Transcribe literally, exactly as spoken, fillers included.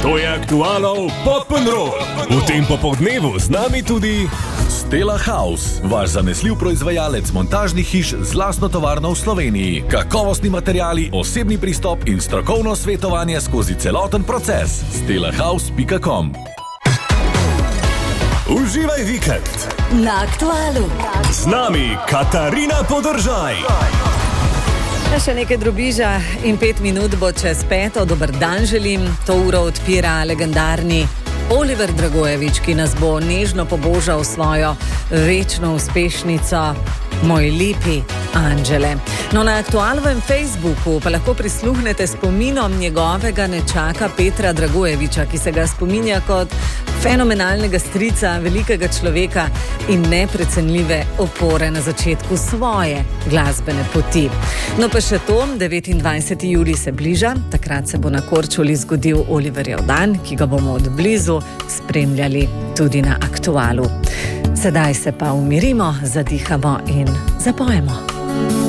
To je Aktualov Pop'n'Roll. V tem popoldnevu z nami tudi Stella House, vaš zanesljiv proizvajalec montažnih hiš z lastno tovarno v Sloveniji. Kakovostni materiali, osebni pristop in strokovno svetovanje skozi celoten proces. stella house pika com. Uživaj vikend na Aktualu. Z nami Katarina Podržaj. Še nekaj drobiža in pet minut bo čez peto. Dober dan želim. To uro odpira legendarni Oliver Dragojevič, ki nas bo nežno pobožal svojo večno uspešnico Moj lepi anđele. No, na aktualnem Facebooku pa lahko prisluhnete spominom njegovega nečaka Petra Dragojeviča, ki se ga spominja kot fenomenalnega strica, velikega človeka in neprecenljive opore na začetku svoje glasbene poti. No pa še to, devetindvajseti julij se bliža, takrat se bo na Korčuli zgodil Oliverjev dan, ki ga bomo od blizu spremljali tudi na Aktualu. Sedaj se pa umirimo, zadihamo in zapojemo.